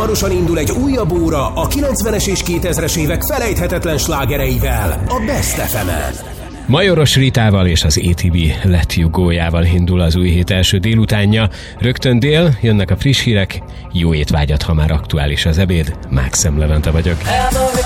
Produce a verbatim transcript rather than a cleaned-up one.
hamarosan indul egy újabb óra a kilencvenes és kétezres évek felejthetetlen slágereivel a Best ef emen. Majoros Ritával és az á té bé Let You Go-jával indul az új hét első délutánja. Rögtön dél, jönnek a friss hírek. Jó étvágyat, ha már aktuális az ebéd. Mákszem Levente vagyok.